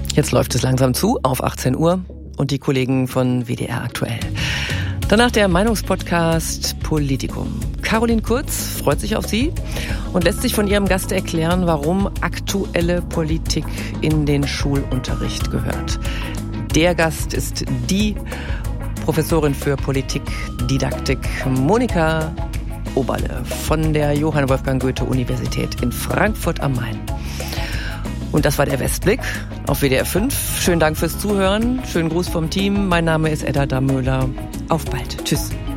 Jetzt läuft es langsam zu auf 18 Uhr und die Kollegen von WDR aktuell. Danach der Meinungspodcast Politikum. Caroline Kurz freut sich auf Sie und lässt sich von ihrem Gast erklären, warum aktuelle Politik in den Schulunterricht gehört. Der Gast ist die Professorin für Politikdidaktik Monika Oberle von der Johann Wolfgang Goethe-Universität in Frankfurt am Main. Und das war der Westblick auf WDR 5. Schönen Dank fürs Zuhören. Schönen Gruß vom Team. Mein Name ist Edda Dammöhler. Auf bald. Tschüss.